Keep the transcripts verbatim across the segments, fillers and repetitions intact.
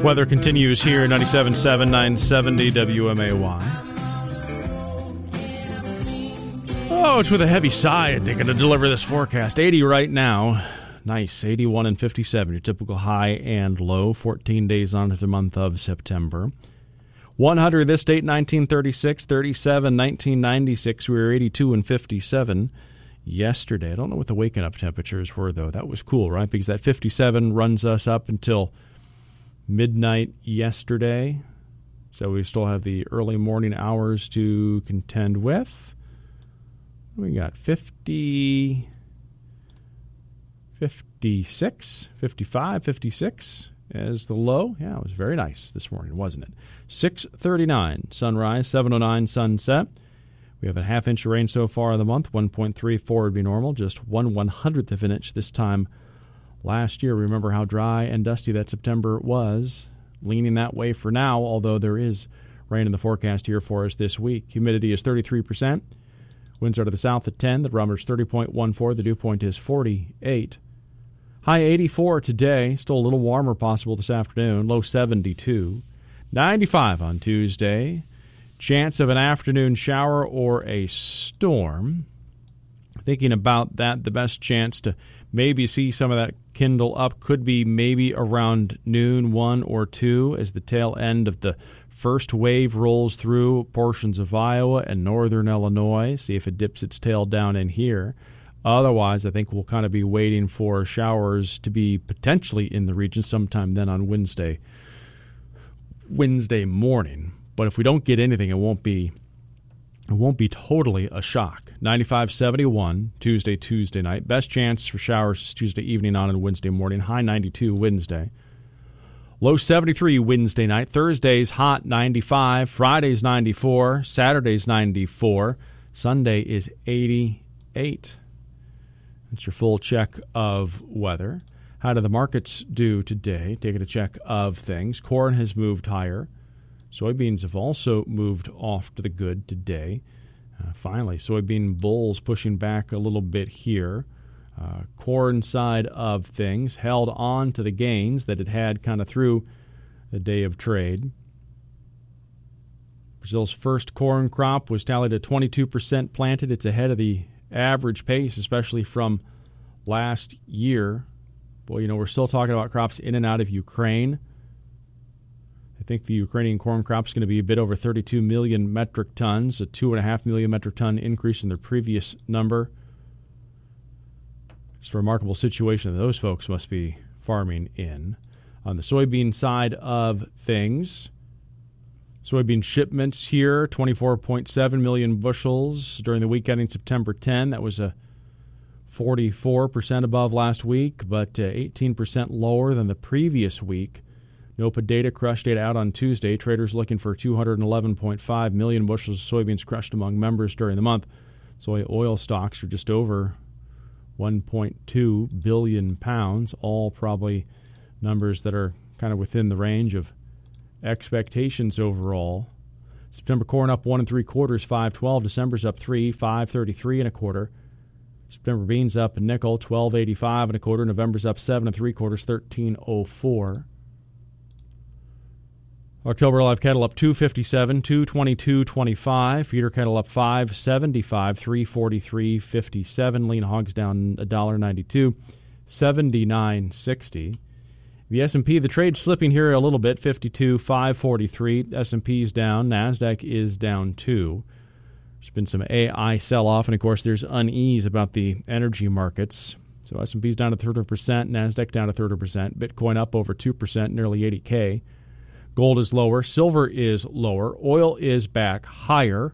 Weather continues here, ninety-seven point seven, nine seventy W M A Y. Oh, it's with a heavy sigh they're going to deliver this forecast. eighty right now. Nice. eighty-one and fifty-seven, your typical high and low. fourteen days on to the month of September. one hundred this date, nineteen thirty-six. thirty-seven, nineteen ninety-six. We were eighty-two and fifty-seven yesterday. I don't know what the waking up temperatures were, though. That was cool, right? Because that fifty-seven runs us up until midnight yesterday. So we still have the early morning hours to contend with. We got fifty, fifty-six, fifty-five, fifty-six as the low. Yeah, it was very nice this morning, wasn't it? six thirty-nine sunrise, seven oh nine sunset. We have a half inch of rain so far in the month. one point three four would be normal, just one one-hundredth of an inch this time last year. Remember how dry and dusty that September was. Leaning that way for now, although there is rain in the forecast here for us this week. Humidity is thirty-three percent. Winds are to the south at ten. The barometer is thirty point one four. The dew point is forty-eight. High eighty-four today. Still a little warmer possible this afternoon. Low seventy-two. ninety-five on Tuesday. Chance of an afternoon shower or a storm. Thinking about that, the best chance to maybe see some of that kindle up could be maybe around noon, one or two, as the tail end of the first wave rolls through portions of Iowa and northern Illinois. See if it dips its tail down in here. Otherwise, I think we'll kind of be waiting for showers to be potentially in the region sometime then on Wednesday, Wednesday morning. But if we don't get anything, it won't be it won't be totally a shock. ninety-five seventy-one Tuesday, Tuesday night. Best chance for showers is Tuesday evening on and Wednesday morning. High ninety-two Wednesday. Low seventy-three Wednesday night. Thursday's hot ninety-five. Friday's ninety-four. Saturday's ninety-four. Sunday is eighty-eight. That's your full check of weather. How do the markets do today? Taking a check of things. Corn has moved higher. Soybeans have also moved off to the good today. Uh, finally, soybean bulls pushing back a little bit here. Uh, corn side of things held on to the gains that it had kind of through the day of trade. Brazil's first corn crop was tallied at twenty-two percent planted. It's ahead of the average pace, especially from last year. Boy, you know, we're still talking about crops in and out of Ukraine. I think the Ukrainian corn crop is going to be a bit over thirty-two million metric tons, a two point five million metric ton increase in their previous number. It's a remarkable situation that those folks must be farming in. On the soybean side of things, soybean shipments here, twenty-four point seven million bushels during the week ending September tenth. That was a forty-four percent above last week, but uh, eighteen percent lower than the previous week. NOPA data, crush data out on Tuesday. Traders looking for two hundred eleven point five million bushels of soybeans crushed among members during the month. Soy oil stocks are just over one point two billion pounds, all probably numbers that are kind of within the range of expectations overall. September corn up one and three quarters, five twelve. December's up three, five thirty-three and a quarter. September beans up a nickel, twelve eighty-five and a quarter. November's up seven and three quarters, thirteen oh four. October live cattle up two fifty-seven, two twenty-two twenty-five. Feeder cattle up five seventy-five, three forty-three fifty-seven. Lean hogs down one dollar ninety-two, seventy-nine sixty. The S and P, the trade slipping here a little bit, fifty-two five forty-three. S and P's down. NASDAQ is down two. There's been some A I sell-off, and of course there's unease about the energy markets. So S and P's down a third of a percent, NASDAQ down a third of a percent. Bitcoin up over two percent, nearly eighty K. Gold is lower. Silver is lower. Oil is back higher.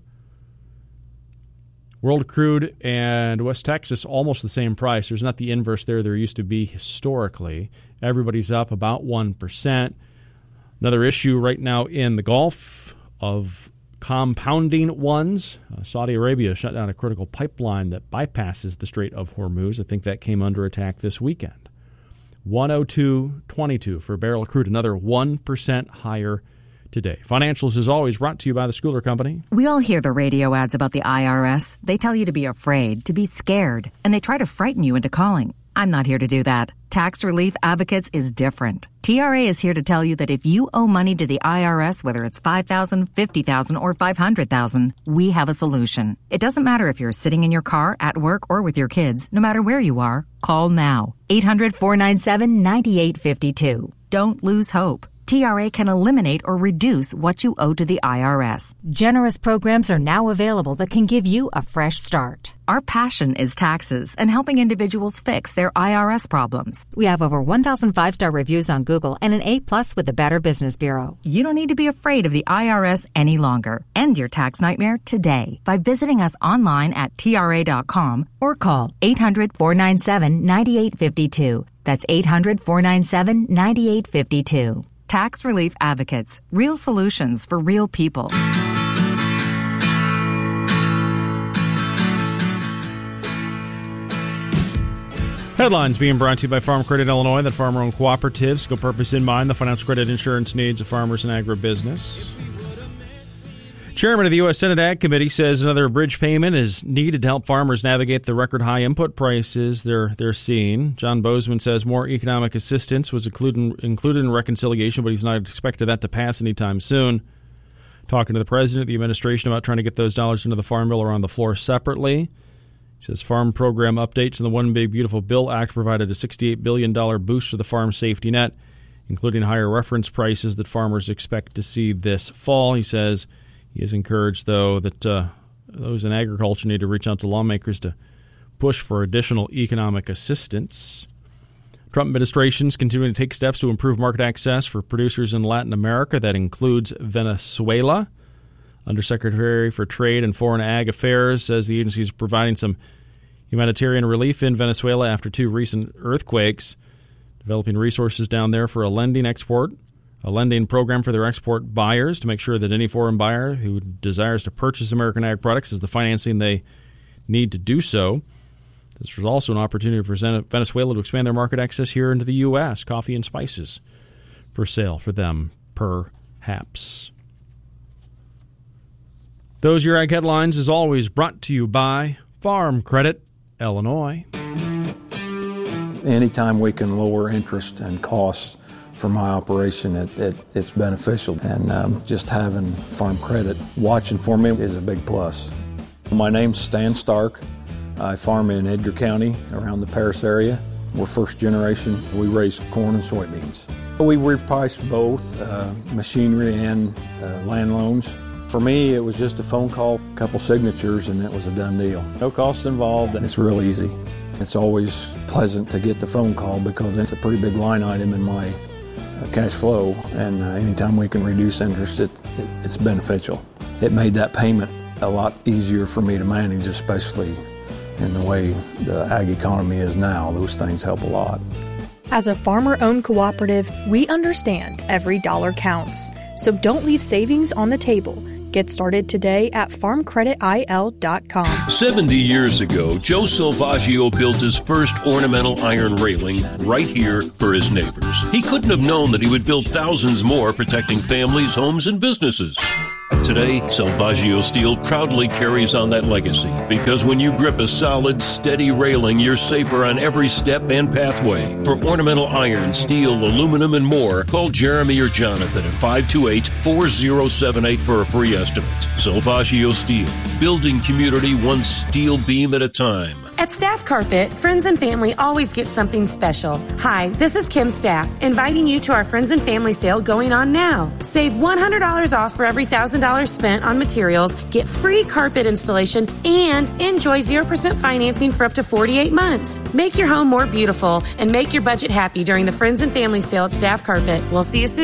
World crude and West Texas almost the same price. There's not the inverse there there used to be historically. Everybody's up about one percent. Another issue right now in the Gulf of compounding ones. Uh, Saudi Arabia shut down a critical pipeline that bypasses the Strait of Hormuz. I think that came under attack this weekend. one oh two twenty-two for a barrel of crude, another one percent higher today. Financials, as always, brought to you by the Schooler Company. We all hear the radio ads about the I R S. They tell you to be afraid, to be scared, and they try to frighten you into calling. I'm not here to do that. Tax Relief Advocates is different. T R A is here to tell you that if you owe money to the I R S, whether it's five thousand dollars, fifty thousand dollars, or five hundred thousand dollars, we have a solution. It doesn't matter if you're sitting in your car, at work, or with your kids. No matter where you are, call now. eight hundred, four nine seven, nine eight five two. Don't lose hope. T R A can eliminate or reduce what you owe to the I R S. Generous programs are now available that can give you a fresh start. Our passion is taxes and helping individuals fix their I R S problems. We have over one thousand five-star reviews on Google and an A plus with the Better Business Bureau. You don't need to be afraid of the I R S any longer. End your tax nightmare today by visiting us online at T R A dot com or call eight hundred, four nine seven, nine eight five two. That's eight hundred, four nine seven, nine eight five two. Tax Relief Advocates. Real solutions for real people. Headlines being brought to you by Farm Credit Illinois, that farmer-owned cooperatives go purpose in mind, the financial credit insurance needs of farmers and agribusiness. Chairman of the U S Senate Ag Committee says another bridge payment is needed to help farmers navigate the record high input prices they're they're seeing. John Bozeman says more economic assistance was included, included in reconciliation, but he's not expecting that to pass anytime soon. Talking to the president, the administration about trying to get those dollars into the Farm Bill are on the floor separately. He says farm program updates in the One Big Beautiful Bill Act provided a sixty-eight billion dollars boost to the farm safety net, including higher reference prices that farmers expect to see this fall. He says he is encouraged, though, that uh, those in agriculture need to reach out to lawmakers to push for additional economic assistance. Trump administration is continuing to take steps to improve market access for producers in Latin America. That includes Venezuela. Undersecretary for Trade and Foreign Ag Affairs says the agency is providing some humanitarian relief in Venezuela after two recent earthquakes, developing resources down there for a lending export. A lending program for their export buyers to make sure that any foreign buyer who desires to purchase American ag products has the financing they need to do so. This was also an opportunity for Venezuela to expand their market access here into the U S. Coffee and spices for sale for them, perhaps. Those Your Ag headlines, as always, brought to you by Farm Credit Illinois. Anytime we can lower interest and costs for my operation, it, it, it's beneficial. And um, just having Farm Credit watching for me is a big plus. My name's Stan Stark. I farm in Edgar County around the Paris area. We're first generation. We raise corn and soybeans. We've repriced both uh, machinery and uh, land loans. For me, it was just a phone call, a couple signatures, and it was a done deal. No costs involved, and it's real easy. It's always pleasant to get the phone call because it's a pretty big line item in my cash flow, and uh, anytime we can reduce interest, it, it, it's beneficial. It made that payment a lot easier for me to manage, especially in the way the ag economy is now. Those things help a lot. As a farmer-owned cooperative, we understand every dollar counts. So don't leave savings on the table. Get started today at farm credit I L dot com. seventy years ago, Joe Salvaggio built his first ornamental iron railing right here for his neighbors. He couldn't have known that he would build thousands more, protecting families, homes, and businesses. Today, Salvaggio Steel proudly carries on that legacy, because when you grip a solid, steady railing, you're safer on every step and pathway. For ornamental iron, steel, aluminum, and more, call Jeremy or Jonathan at five two eight, four zero seven eight for a free estimate. Salvaggio Steel, building community one steel beam at a time. At Staff Carpet, friends and family always get something special. Hi, this is Kim Staff, inviting you to our Friends and Family sale going on now. Save one hundred dollars off for every one thousand dollars spent on materials, get free carpet installation, and enjoy zero percent financing for up to forty-eight months. Make your home more beautiful and make your budget happy during the Friends and Family sale at Staff Carpet. We'll see you soon.